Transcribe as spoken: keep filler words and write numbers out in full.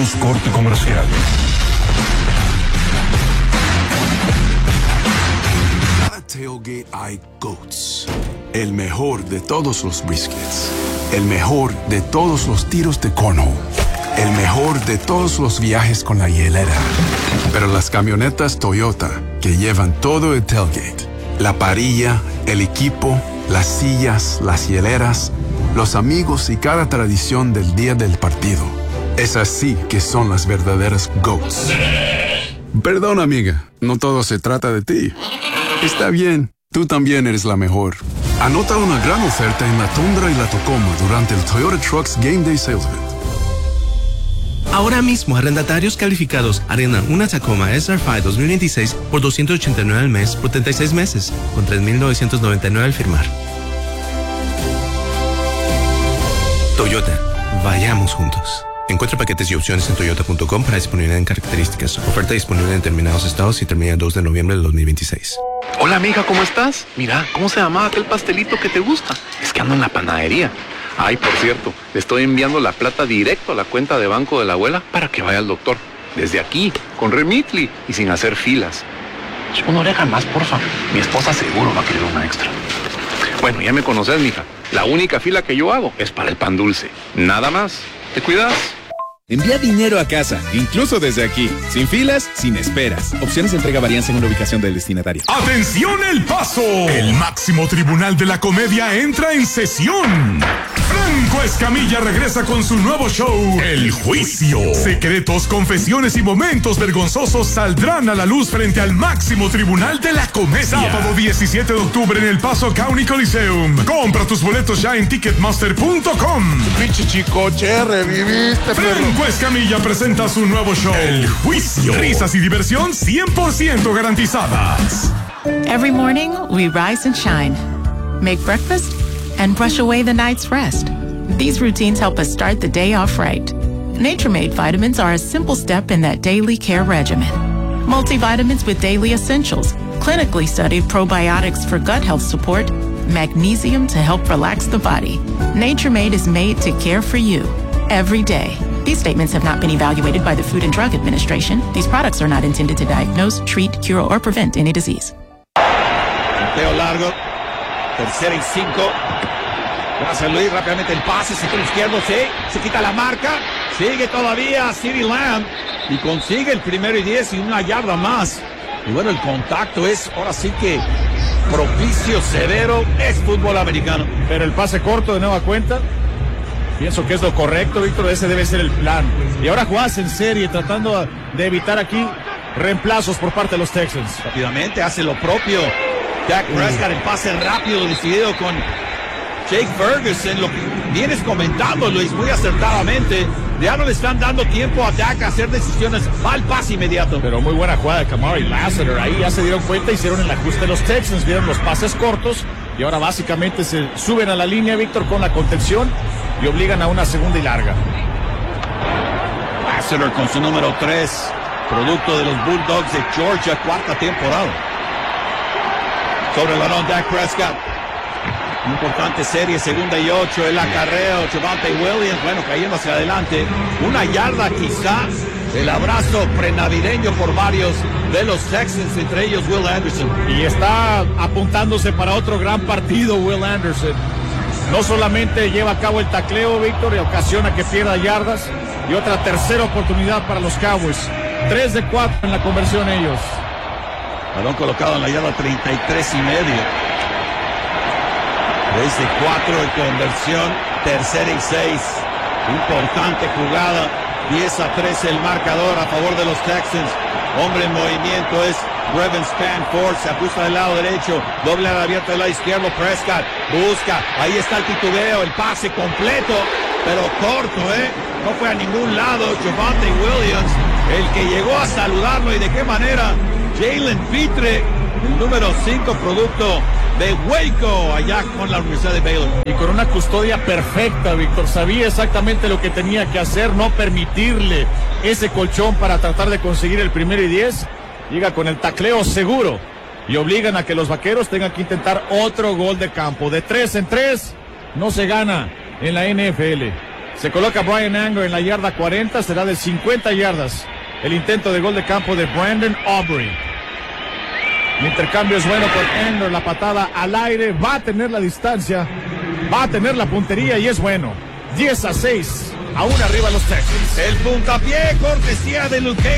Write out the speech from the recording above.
Hacemos corte comercial. Cada tailgate hay GOATs. El mejor de todos los briskets. El mejor de todos los tiros de cornhole. El mejor de todos los viajes con la hielera. Pero las camionetas Toyota, que llevan todo el tailgate, la parrilla, el equipo, las sillas, las hieleras, los amigos y cada tradición del día del partido. Es así que son las verdaderas GOATs. Perdón, amiga, no todo se trata de ti. Está bien, tú también eres la mejor. Anota una gran oferta en la Tundra y la Tacoma durante el Toyota Trucks Game Day Sales Event. Ahora mismo, arrendatarios calificados arrendan una Tacoma S R cinco dos mil veintiséis por doscientos ochenta y nueve al mes por treinta y seis meses, con tres mil novecientos noventa y nueve al firmar. Toyota, vayamos juntos. Encuentra paquetes y opciones en toyota punto com para disponibilidad en características. Oferta disponible en determinados estados y termina el dos de noviembre del dos mil veintiséis. Hola, amiga, ¿cómo estás? Mira, ¿cómo se llamaba aquel pastelito que te gusta? Es que ando en la panadería. Ay, por cierto, le estoy enviando la plata directo a la cuenta de banco de la abuela para que vaya al doctor. Desde aquí, con Remitly y sin hacer filas. Una oreja más, porfa. Mi esposa seguro va a querer una extra. Bueno, ya me conoces, mija. La única fila que yo hago es para el pan dulce. Nada más. ¿Te cuidas? Envía dinero a casa, incluso desde aquí. Sin filas, sin esperas. Opciones de entrega varían según la ubicación del destinatario. ¡Atención, El Paso! El máximo tribunal de la comedia entra en sesión. Franco Escamilla regresa con su nuevo show, El Juicio. Secretos, confesiones y momentos vergonzosos saldrán a la luz frente al máximo tribunal de la comedia. Sábado diecisiete de octubre en El Paso County Coliseum. Compra tus boletos ya en ticketmaster punto com. Pinche chicoche, reviviste, Franco Escamilla presenta su nuevo show, El Juicio. Risas y diversión cien por ciento garantizadas. Every morning, we rise and shine, make breakfast, and brush away the night's rest. These routines help us start the day off right. Nature-Made vitamins are a simple step in that daily care regimen. Multivitamins with daily essentials, clinically studied probiotics for gut health support, magnesium to help relax the body. Nature-Made is made to care for you every day. These statements have not been evaluated by the Food and Drug Administration. These products are not intended to diagnose, treat, cure, or prevent any disease. Teo largo. Tercera y cinco. Gracias, Luis. Rápidamente el pase. Sector izquierdo. Sí. Se quita la marca. Sigue todavía CeeDee Lamb. Y consigue el primero y diez y una yarda más. Y bueno, el contacto es ahora sí que propicio, severo. Es fútbol americano. Pero el pase corto de nueva cuenta. Pienso que es lo correcto, Víctor, ese debe ser el plan. Y ahora jugás en serie, tratando de evitar aquí reemplazos por parte de los Texans. Rápidamente hace lo propio Dak Prescott, el pase rápido decidido con Jake Ferguson. Lo que vienes comentando, Luis, muy acertadamente. Ya no le están dando tiempo a Dak a hacer decisiones. Va al pase inmediato. Pero muy buena jugada de Kamara y Lassiter. Ahí ya se dieron cuenta, hicieron el ajuste de los Texans, vieron los pases cortos. Y ahora básicamente se suben a la línea, Víctor, con la contención y obligan a una segunda y larga. Lassiter con su número tres, producto de los Bulldogs de Georgia, cuarta temporada. Sobre el balón, Dak Prescott. Importante serie, segunda y ocho, el acarreo, Javonte Williams, bueno, cayendo hacia adelante. Una yarda quizá. El abrazo prenavideño por varios de los Texans, entre ellos Will Anderson. Y está apuntándose para otro gran partido Will Anderson. No solamente lleva a cabo el tacleo, Víctor, y ocasiona que pierda yardas, y otra tercera oportunidad para los Cowboys. Tres de cuatro en la conversión ellos. Balón colocado en la yarda treinta y tres y medio. Tres de cuatro en conversión, tercera y seis. Importante jugada. diez a trece el marcador a favor de los Texans. Hombre en movimiento es Brevin Stanford. Se ajusta del lado derecho. Doble ala abierta del lado izquierdo. Prescott busca. Ahí está el titubeo. El pase completo, pero corto, ¿eh? No fue a ningún lado. Javonte Williams, el que llegó a saludarlo. ¿Y de qué manera? Jalen Pitre, el número cinco, producto de Waco, allá con la Universidad de Baylor. Y con una custodia perfecta, Víctor. Sabía exactamente lo que tenía que hacer, no permitirle ese colchón para tratar de conseguir el primero y diez. Llega con el tacleo seguro y obligan a que los vaqueros tengan que intentar otro gol de campo. De tres en tres no se gana en la N F L. Se coloca Brian Anger en la yarda cuarenta, será de cincuenta yardas. El intento de gol de campo de Brandon Aubrey. El intercambio es bueno con Anger, la patada al aire, va a tener la distancia, va a tener la puntería y es bueno. diez a seis, aún arriba los Texans. El puntapié, cortesía de Luke